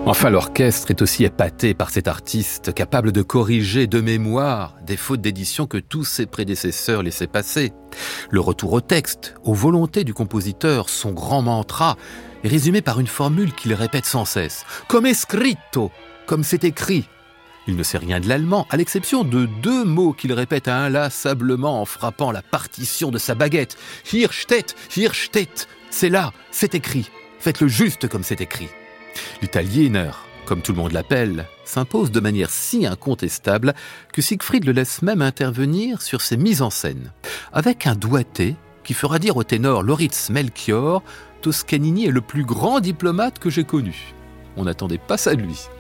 Enfin, l'orchestre est aussi épaté par cet artiste, capable de corriger de mémoire des fautes d'édition que tous ses prédécesseurs laissaient passer. Le retour au texte, aux volontés du compositeur, son grand mantra, est résumé par une formule qu'il répète sans cesse. « Come scritto », comme c'est écrit. Il ne sait rien de l'allemand, à l'exception de 2 mots qu'il répète inlassablement en frappant la partition de sa baguette. « Hier steht », c'est là, c'est écrit. Faites-le juste comme c'est écrit. L'Italiener, comme tout le monde l'appelle, s'impose de manière si incontestable que Siegfried le laisse même intervenir sur ses mises en scène, avec un doigté qui fera dire au ténor Lauritz Melchior « Toscanini est le plus grand diplomate que j'ai connu ». On n'attendait pas ça de lui.